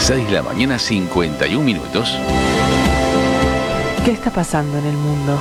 6 de la mañana, 51 minutos. ¿Qué está pasando en el mundo?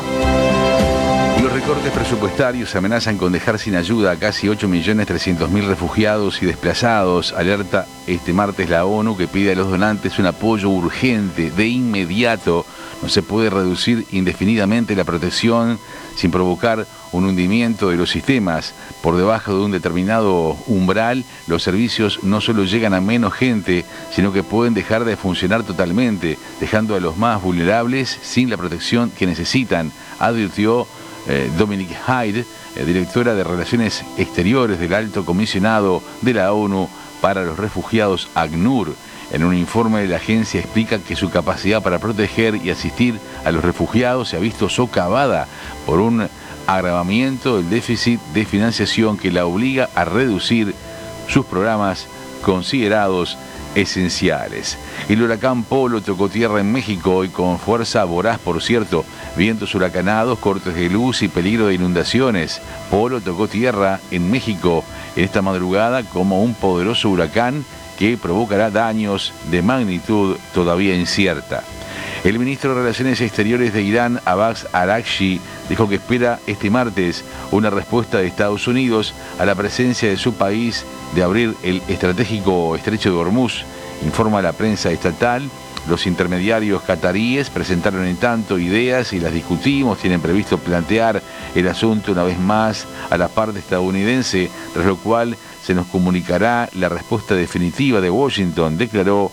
Los recortes presupuestarios amenazan con dejar sin ayuda a casi 8.300.000 refugiados y desplazados. Alerta este martes la ONU, que pide a los donantes un apoyo urgente, de inmediato. No se puede reducir indefinidamente la protección sin provocar un hundimiento de los sistemas. Por debajo de un determinado umbral, los servicios no solo llegan a menos gente, sino que pueden dejar de funcionar totalmente, dejando a los más vulnerables sin la protección que necesitan, advirtió Dominique Hyde, directora de Relaciones Exteriores del Alto Comisionado de la ONU para los Refugiados, ACNUR. En un informe, la agencia explica que su capacidad para proteger y asistir a los refugiados se ha visto socavada por un agravamiento del déficit de financiación que la obliga a reducir sus programas considerados esenciales. El huracán Polo tocó tierra en México y con fuerza voraz, por cierto, vientos huracanados, cortes de luz y peligro de inundaciones. Polo tocó tierra en México en esta madrugada como un poderoso huracán que provocará daños de magnitud todavía incierta. El ministro de Relaciones Exteriores de Irán, Abbas Araghchi, dijo que espera este martes una respuesta de Estados Unidos a la presencia de su país de abrir el estratégico estrecho de Hormuz. Informa la prensa estatal. Los intermediarios cataríes presentaron en tanto ideas y las discutimos. Tienen previsto plantear el asunto una vez más a la parte estadounidense, tras lo cual se nos comunicará la respuesta definitiva de Washington, declaró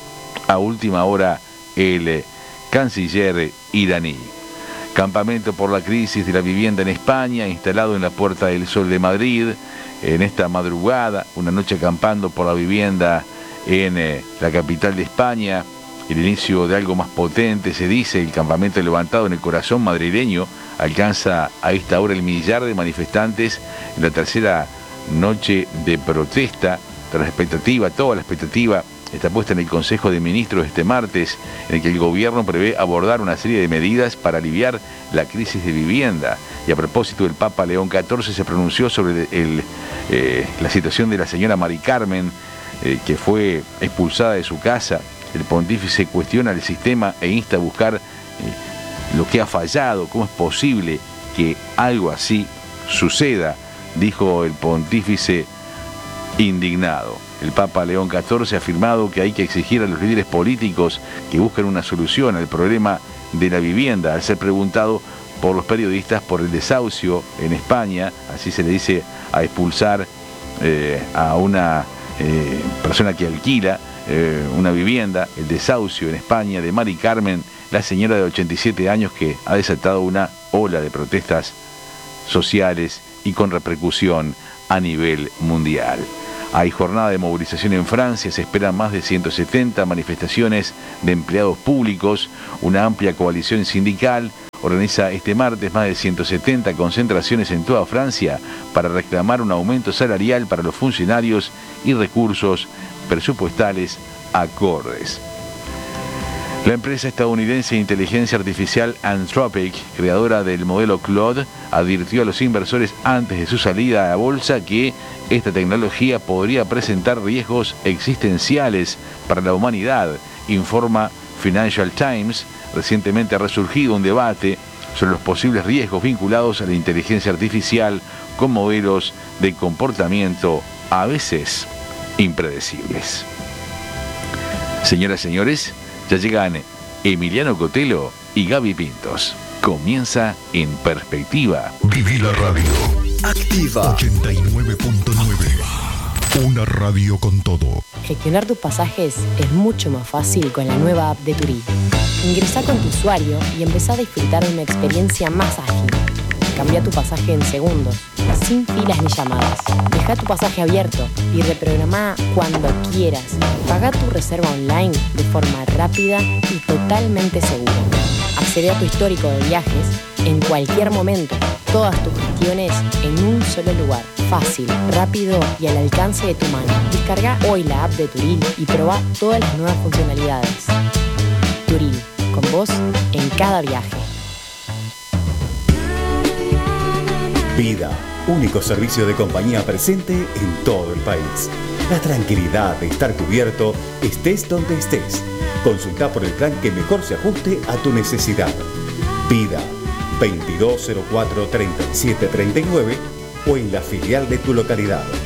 a última hora el canciller iraní. Campamento por la crisis de la vivienda en España, instalado en la Puerta del Sol de Madrid. En esta madrugada, una noche acampando por la vivienda en la capital de España. El inicio de algo más potente, se dice. El campamento levantado en el corazón madrileño alcanza a esta hora el millar de manifestantes en la tercera noche de protesta. Toda la expectativa está puesta en el Consejo de Ministros este martes, en el que el gobierno prevé abordar una serie de medidas para aliviar la crisis de vivienda. Y a propósito, el Papa León XIV se pronunció sobre la situación de la señora Mari Carmen, que fue expulsada de su casa. El pontífice cuestiona el sistema e insta a buscar lo que ha fallado. ¿Cómo es posible que algo así suceda?, dijo el pontífice indignado. El Papa León XIV ha afirmado que hay que exigir a los líderes políticos que busquen una solución al problema de la vivienda. Al ser preguntado por los periodistas por el desahucio en España, así se le dice a expulsar a una persona que alquila una vivienda, el desahucio en España de Mari Carmen, la señora de 87 años que ha desatado una ola de protestas sociales y con repercusión a nivel mundial. Hay jornada de movilización en Francia, se esperan más de 170 manifestaciones de empleados públicos. Una amplia coalición sindical organiza este martes más de 170 concentraciones en toda Francia para reclamar un aumento salarial para los funcionarios y recursos presupuestales acordes. La empresa estadounidense de inteligencia artificial Anthropic, creadora del modelo Claude, advirtió a los inversores antes de su salida a la bolsa que esta tecnología podría presentar riesgos existenciales para la humanidad, informa Financial Times. Recientemente ha resurgido un debate sobre los posibles riesgos vinculados a la inteligencia artificial con modelos de comportamiento a veces impredecibles. Señoras y señores, ya llegan Emiliano Cotelo y Gaby Pintos. Comienza En Perspectiva. Viví la radio. Activa 89.9. Una radio con todo. Gestionar tus pasajes es mucho más fácil con la nueva app de Turí. Ingresá con tu usuario y empezá a disfrutar de una experiencia más ágil. Cambia tu pasaje en segundos, sin filas ni llamadas. Deja tu pasaje abierto y reprogramá cuando quieras. Paga tu reserva online de forma rápida y totalmente segura. Accede a tu histórico de viajes en cualquier momento. Todas tus gestiones en un solo lugar. Fácil, rápido y al alcance de tu mano. Descarga hoy la app de Turil y probá todas las nuevas funcionalidades. Turil, con vos en cada viaje. Vida, único servicio de compañía presente en todo el país. la tranquilidad de estar cubierto, estés donde estés. Consulta por el plan que mejor se ajuste a tu necesidad. Vida 2204-3739 o en la filial de tu localidad.